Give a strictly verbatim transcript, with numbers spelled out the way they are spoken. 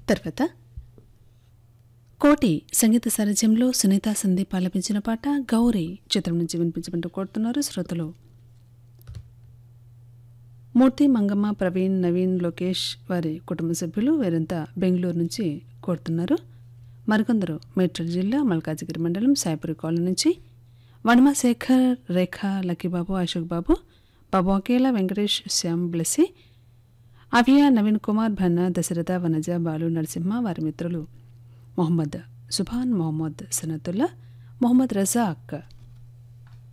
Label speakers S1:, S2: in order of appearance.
S1: తర్వాత కోటి సంగీత సారథ్యంలో సునీత సందీప్ ఆలపించిన పాట గౌరీ చిత్రం నుంచి వినిపించమంటూ కోరుతున్నారు శ్రోతలు మూర్తి, మంగమ్మ, ప్రవీణ్, నవీన్, లోకేష్ వారి కుటుంబ సభ్యులు వీరంతా బెంగళూరు నుంచి కోరుతున్నారు. మరికొందరు మేడ్చల్ జిల్లా మల్కాజిగిరి మండలం సాయిపురి కాలనీ నుంచి వనమాశేఖర్, రేఖ, లక్కీబాబు, అశోక్ బాబు, బాబు అకేలా, వెంకటేష్, శ్యామ్, బ్లెస్సి, అవియా, నవీన్ కుమార్, భన్న, దశరథ, వనజ, బాలు, నరసింహ వారి మిత్రులు మొహమ్మద్ సుభాన్, మొహమ్మద్ సనతుల్లా, మొహమ్మద్ రజాక్